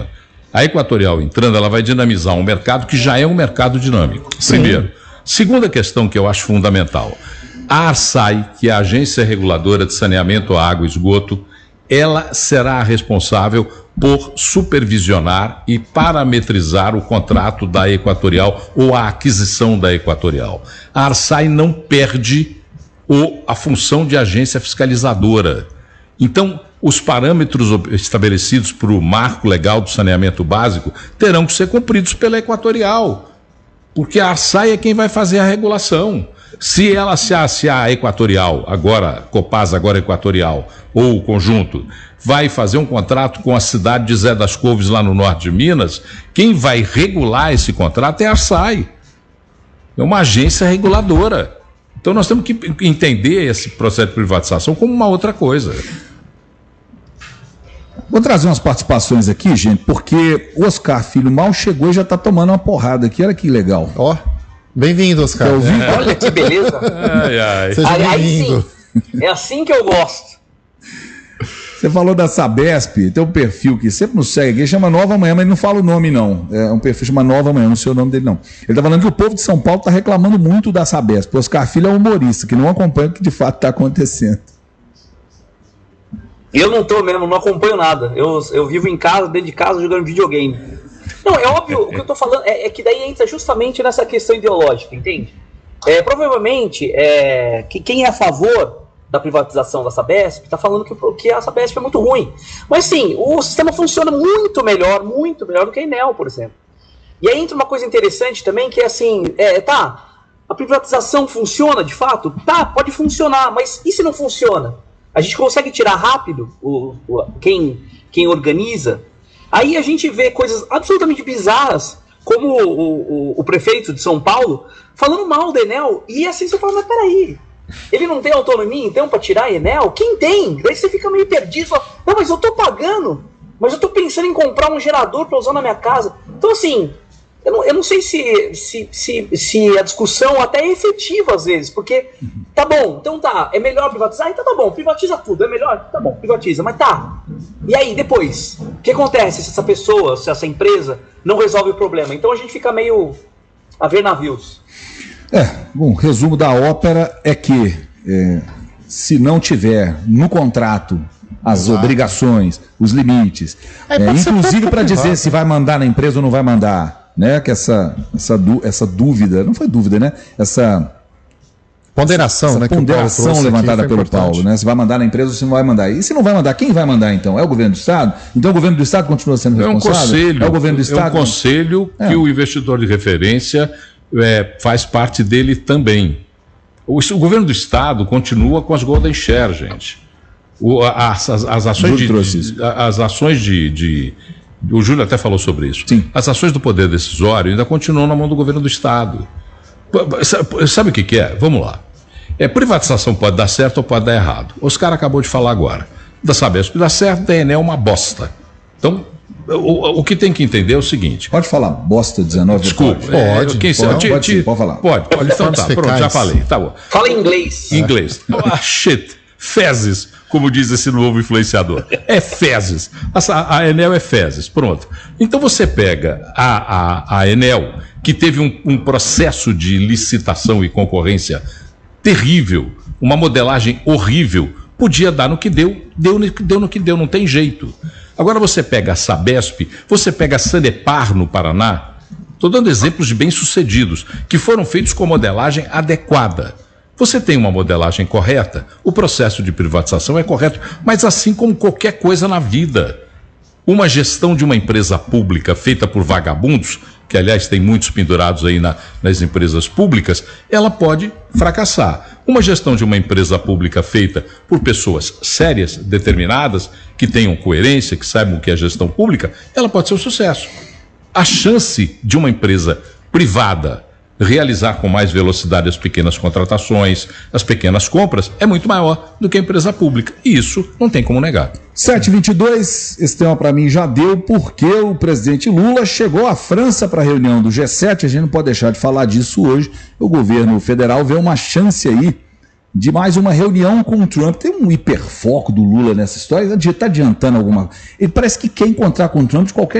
sistema. A Equatorial entrando, ela vai dinamizar um mercado que já é um mercado dinâmico. Sim. Primeiro. Segunda questão que eu acho fundamental. A ARSAI, que é a Agência Reguladora de Saneamento, Água e Esgoto, ela será a responsável por supervisionar e parametrizar o contrato da Equatorial ou a aquisição da Equatorial. A ARSAI não perde a função de agência fiscalizadora. Então, os parâmetros estabelecidos para o marco legal do saneamento básico terão que ser cumpridos pela Equatorial, porque a ARSAI é quem vai fazer a regulação. Se a Equatorial, agora Copasa, agora Equatorial, ou o conjunto, vai fazer um contrato com a cidade de Zé das Couves, lá no norte de Minas, quem vai regular esse contrato é a ARSAI. É uma agência reguladora. Então nós temos que entender esse processo de privatização como uma outra coisa. Vou trazer umas participações aqui, gente, porque o Oscar Filho mal chegou e já está tomando uma porrada aqui. Olha que legal. Ó, bem-vindo, Oscar. Olha que beleza. Seja bem-vindo. É assim que eu gosto. Você falou da Sabesp, tem um perfil que sempre nos segue aqui, chama Nova Manhã, mas ele não fala o nome, não. É um perfil que chama Nova Manhã, não sei o nome dele, não. Ele está falando que o povo de São Paulo está reclamando muito da Sabesp. O Oscar Filho é um humorista, que não acompanha o que de fato está acontecendo. Eu não tô mesmo, não acompanho nada. Eu vivo em casa, dentro de casa, jogando videogame. Não, é óbvio, o que eu tô falando é que daí entra justamente nessa questão ideológica, entende? Provavelmente, que quem é a favor da privatização da Sabesp está falando que a Sabesp é muito ruim. Mas sim, o sistema funciona muito melhor do que a Enel, por exemplo. E aí entra uma coisa interessante também, que é assim, a privatização funciona de fato? Tá, pode funcionar, mas e se não funciona? A gente consegue tirar rápido quem organiza? Aí a gente vê coisas absolutamente bizarras, como o prefeito de São Paulo falando mal da Enel, e assim você fala, mas peraí, ele não tem autonomia então para tirar a Enel? Quem tem? Daí você fica meio perdido, fala, não, mas eu tô pagando, mas eu tô pensando em comprar um gerador para usar na minha casa. Então assim, eu não sei se a discussão até é efetiva às vezes, porque tá bom, então é melhor privatizar, então tá bom, privatiza tudo, é melhor, tá bom, privatiza, mas e aí depois? O que acontece se essa pessoa, se essa empresa não resolve o problema? Então a gente fica meio a ver navios. Bom, resumo da ópera é que se não tiver no contrato as obrigações, os limites, inclusive para dizer se vai mandar na empresa ou não vai mandar, né? Que essa dúvida, não foi dúvida, né? Essa ponderação, né? Ponderação levantada pelo Paulo, né? Se vai mandar na empresa ou se não vai mandar. E se não vai mandar, quem vai mandar então? É o governo do Estado? Então o governo do Estado continua sendo responsável? É o governo do Estado? É um conselho que o investidor de referência faz parte dele também. O governo do Estado continua com as Golden Share, gente. As ações de o Júlio até falou sobre isso. Sim. As ações do poder decisório ainda continuam na mão do governo do Estado. Sabe o que é? Vamos lá. Privatização pode dar certo ou pode dar errado. Oscar acabou de falar agora. Da Sabesp dá certo, da Enel é uma bosta. Então, o que tem que entender é o seguinte. Pode falar bosta 19? Desculpa. Pode falar. Pode. Então tá, pronto, já falei. Tá bom. Fala em inglês. Em inglês. Fezes, como diz esse novo influenciador. É fezes. A Enel é fezes. Pronto. Então você pega a Enel, que teve um processo de licitação e concorrência terrível, uma modelagem horrível, podia dar no que deu no que deu, não tem jeito. Agora você pega a Sabesp, você pega a Sanepar no Paraná, estou dando exemplos de bem-sucedidos, que foram feitos com modelagem adequada. Você tem uma modelagem correta, o processo de privatização é correto, mas assim como qualquer coisa na vida. Uma gestão de uma empresa pública feita por vagabundos, que aliás tem muitos pendurados aí nas empresas públicas, ela pode fracassar. Uma gestão de uma empresa pública feita por pessoas sérias, determinadas, que tenham coerência, que saibam o que é gestão pública, ela pode ser um sucesso. A chance de uma empresa privada realizar com mais velocidade as pequenas contratações, as pequenas compras, é muito maior do que a empresa pública. E isso não tem como negar. 7h22, esse tema para mim já deu, porque o presidente Lula chegou à França para a reunião do G7, a gente não pode deixar de falar disso hoje. O governo federal vê uma chance aí de mais uma reunião com o Trump. Tem um hiperfoco do Lula nessa história, está adiantando alguma coisa. Ele parece que quer encontrar com o Trump de qualquer